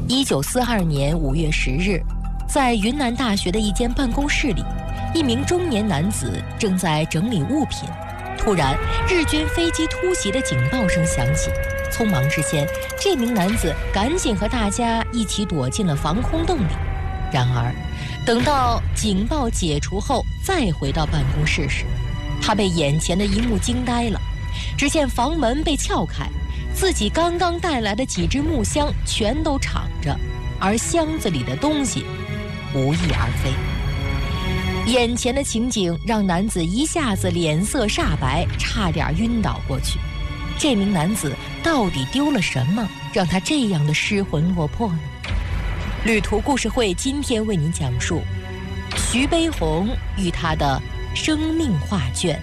1942年5月10日，在云南大学的一间办公室里，一名中年男子正在整理物品。突然，日军飞机突袭的警报声响起。匆忙之间，这名男子赶紧和大家一起躲进了防空洞里。然而，等到警报解除后，再回到办公室时，他被眼前的一幕惊呆了。只见房门被撬开，自己刚刚带来的几只木箱全都敞着，而箱子里的东西无翼而飞。眼前的情景让男子一下子脸色煞白，差点晕倒过去。这名男子到底丢了什么，让他这样的失魂落魄呢？旅途故事会今天为您讲述徐悲鸿与他的生命画卷。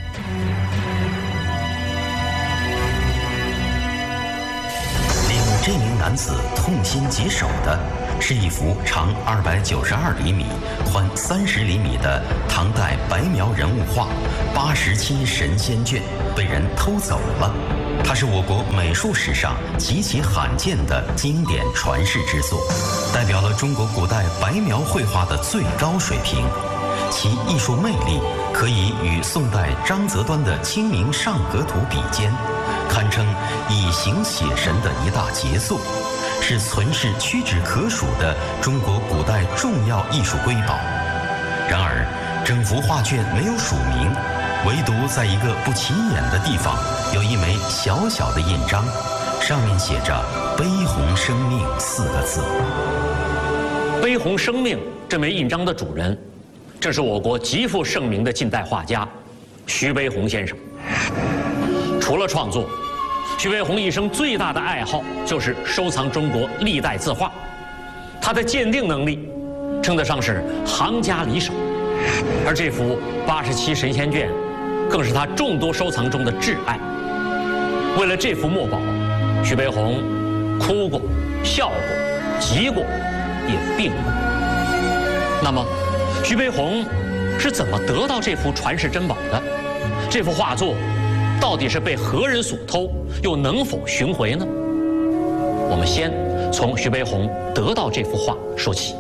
令这名男子痛心疾首的是一幅长292厘米、宽30厘米的唐代白描人物画《87神仙卷》被人偷走了。它是我国美术史上极其罕见的经典传世之作，代表了中国古代白描绘画的最高水平。其艺术魅力可以与宋代张择端的《清明上河图》比肩，堪称以形写神的一大杰作，是存世屈指可数的中国古代重要艺术瑰宝。然而，整幅画卷没有署名，唯独在一个不起眼的地方有一枚小小的印章，上面写着“悲鸿生命”4个字。 悲鸿生命这枚印章的主人，正是我国极负盛名的近代画家徐悲鸿先生。除了创作，徐悲鸿一生最大的爱好就是收藏中国历代字画，他的鉴定能力称得上是行家里手。而这幅87神仙卷更是他众多收藏中的挚爱。为了这幅墨宝，徐悲鸿哭过、笑过、急过，也病过。那么，徐悲鸿是怎么得到这幅传世珍宝的？这幅画作到底是被何人所偷，又能否寻回呢？我们先从徐悲鸿得到这幅画说起。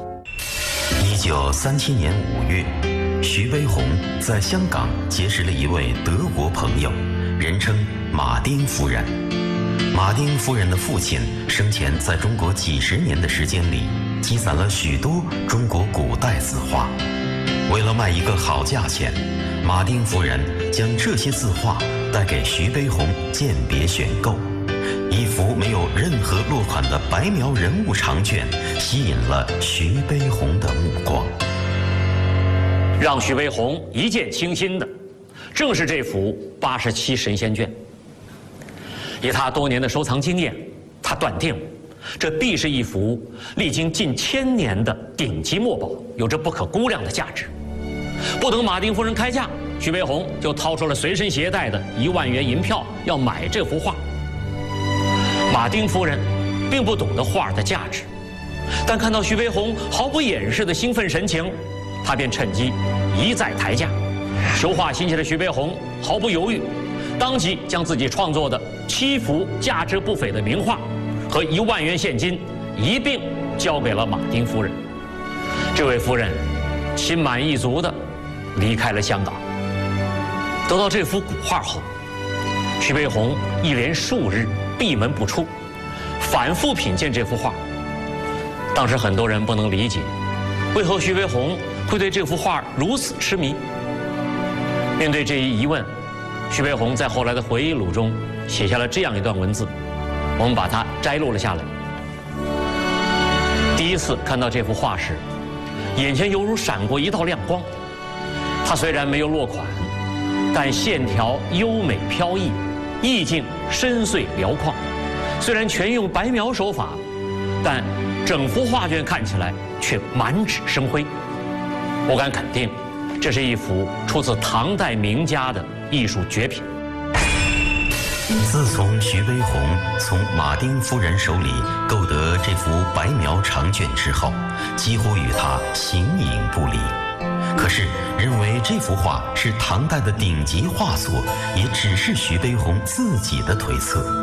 1937年5月，徐悲鸿在香港结识了一位德国朋友，人称马丁夫人。马丁夫人的父亲生前在中国几十年的时间里，积攒了许多中国古代字画。为了卖一个好价钱，马丁夫人将这些字画带给徐悲鸿鉴别选购。一幅没有任何落款的白描人物长卷吸引了徐悲鸿的目光。 让徐悲鸿一见倾心的，正是这幅87神仙卷。以他多年的收藏经验，他断定，这必是一幅历经近1000年的顶级墨宝，有着不可估量的价值。不等马丁夫人开价，徐悲鸿就掏出了随身携带的1万元银票，要买这幅画。马丁夫人并不懂得画的价值，但看到徐悲鸿毫不掩饰的兴奋神情，他便趁机一再抬价。求画心切的徐悲鸿毫不犹豫，当即将自己创作的7幅价值不菲的名画和1万元现金一并交给了马丁夫人。这位夫人心满意足地离开了香港。得到这幅古画后，徐悲鸿一连数日闭门不出，反复品鉴这幅画。当时很多人不能理解，为何徐悲鸿会对这幅画如此痴迷。面对这一疑问，徐悲鸿在后来的回忆录中写下了这样一段文字，我们把它摘录了下来。第一次看到这幅画时，眼前犹如闪过一道亮光。它虽然没有落款，但线条优美飘逸，意境深邃辽阔。虽然全用白描手法，但整幅画卷看起来却满纸生辉。我敢肯定，这是一幅出自唐代名家的艺术绝品。 自从徐悲鸿从马丁夫人手里购得这幅白描长卷之后，几乎与他形影不离。可是，认为这幅画是唐代的顶级画作，也只是徐悲鸿自己的推测。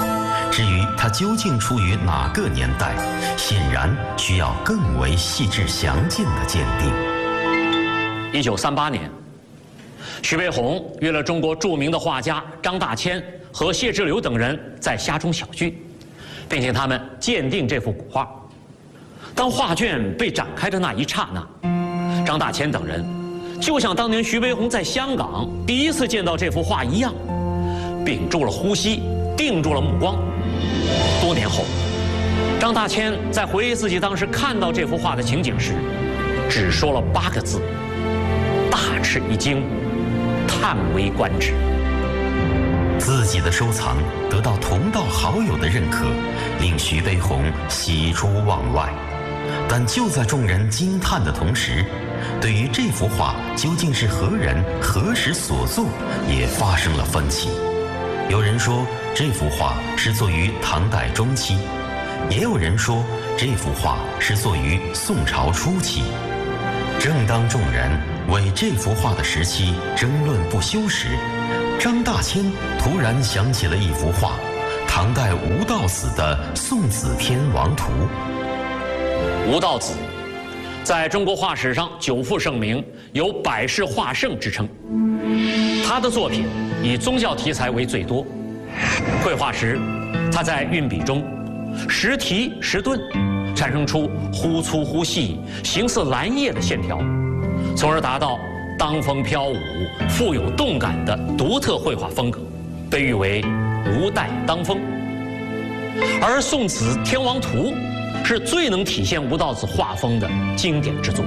至于它究竟出于哪个年代，显然需要更为细致详尽的鉴定。 1938年，徐悲鸿约了中国著名的画家张大千和谢志柳等人在家中小聚，并请他们鉴定这幅古画。当画卷被展开的那一刹那，张大千等人就像当年徐悲鸿在香港第一次见到这幅画一样，屏住了呼吸，定住了目光。多年后，张大千在回忆自己当时看到这幅画的情景时，只说了8个字：大吃一惊，叹为观止。 自己的收藏得到同道好友的认可，令徐悲鸿喜出望外。但就在众人惊叹的同时，对于这幅画究竟是何人何时所作，也发生了分歧。有人说这幅画是作于唐代中期，也有人说这幅画是作于宋朝初期。正当众人为这幅画的时期争论不休时，张大千突然想起了一幅画，唐代吴道子的《宋子天王图》。 吴道子在中国画史上久负盛名，有百世画圣之称。他的作品以宗教题材为最多。绘画时，他在运笔中时提时顿，产生出忽粗忽细、形似蓝叶的线条，从而达到当风飘舞、富有动感的独特绘画风格，被誉为吴代当风。而《宋子天王图》是最能体现吴道子画风的经典之作。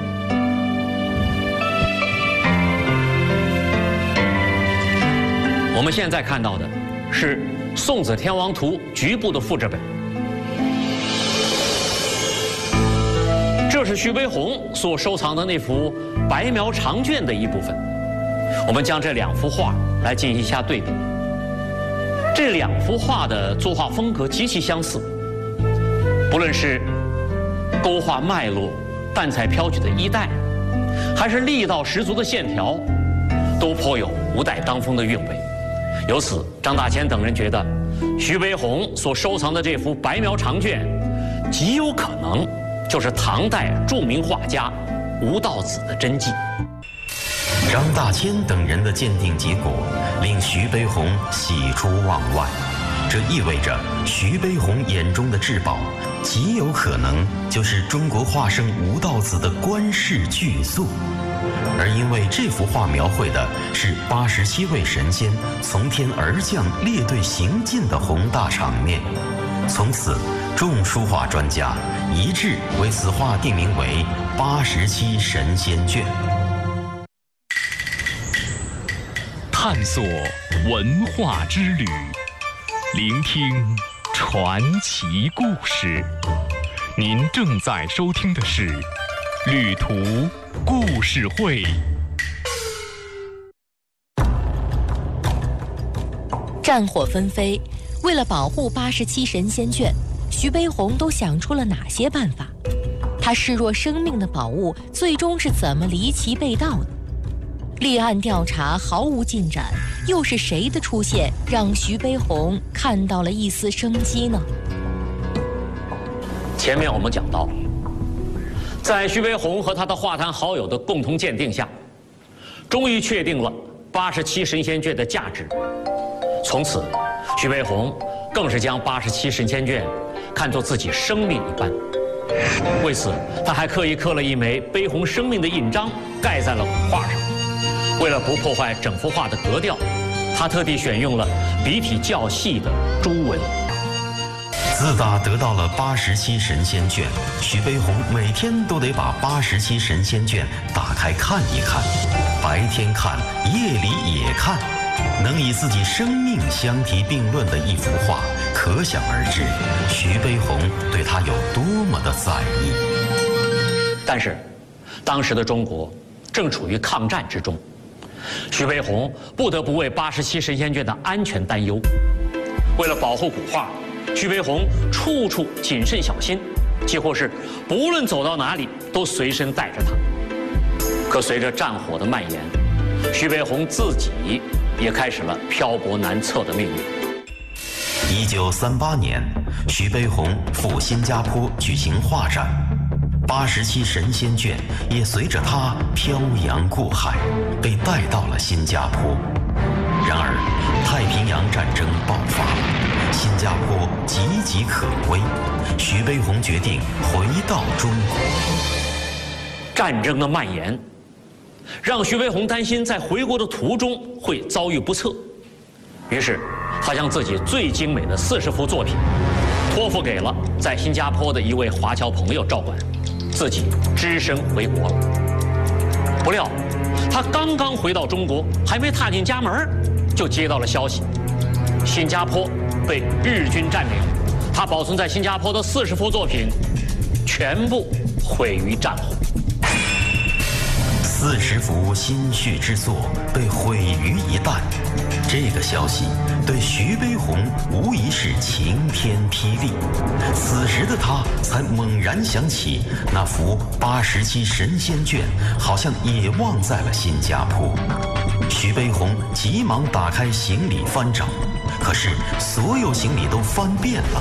我们现在看到的是《宋子天王图》局部的复制本，这是徐悲鸿所收藏的那幅白描长卷的一部分。我们将这2幅画来进行一下对比。这2幅画的作画风格极其相似，不论是勾画脉络、淡彩飘举的衣带，还是力道十足的线条，都颇有吴代当风的韵味。由此，张大千等人觉得，徐悲鸿所收藏的这幅白描长卷，极有可能就是唐代著名画家吴道子的真迹。 张大千等人的鉴定结果令徐悲鸿喜出望外，这意味着徐悲鸿眼中的至宝极有可能就是中国画圣吴道子的关世巨作。而因为这幅画描绘的是87位神仙从天而降列队行进的宏大场面，从此众书画专家一致为此画定名为87神仙卷。 探索文化之旅，聆听传奇故事。您正在收听的是《旅途故事会》。 战火纷飞，为了保护87神仙卷，徐悲鸿都想出了哪些办法？他视若生命的宝物最终是怎么离奇被盗的？立案调查毫无进展，又是谁的出现让徐悲鸿看到了一丝生机呢？ 前面我们讲到，在徐悲鸿和他的画坛好友的共同鉴定下，终于确定了87神仙卷的价值。从此，徐悲鸿更是将87神仙卷看作自己生命一般。为此，他还刻意刻了一枚悲鸿生命的印章盖在了古画上。为了不破坏整幅画的格调，他特地选用了笔体较细的朱纹。 自打得到了87神仙卷，徐悲鸿每天都得把87神仙卷打开看一看，白天看，夜里也看，能以自己生命相提并论的一幅画，可想而知，徐悲鸿对他有多么的在意。 但是，当时的中国正处于抗战之中，徐悲鸿不得不为87神仙卷的安全担忧。为了保护古画，徐悲鸿处处谨慎小心，几乎是不论走到哪里都随身带着它。可随着战火的蔓延，徐悲鸿自己也开始了漂泊难测的命运。 1938年，徐悲鸿赴新加坡举行画展，87神仙卷也随着他漂洋过海，被带到了新加坡。然而，太平洋战争爆发，新加坡岌岌可危，徐悲鸿决定回到中国。 战争的蔓延，让徐悲鸿担心在回国的途中会遭遇不测，于是他将自己最精美的40幅作品托付给了在新加坡的一位华侨朋友照管，自己只身回国了。不料，他刚刚回到中国，还没踏进家门，就接到了消息，新加坡被日军占领，他保存在新加坡的40幅作品全部毁于战火。 40幅心血之作被毁于一旦，这个消息对徐悲鸿无疑是晴天霹雳。此时的他才猛然想起，那幅87神仙卷好像也忘在了新加坡。徐悲鸿急忙打开行李翻找，可是所有行李都翻遍了，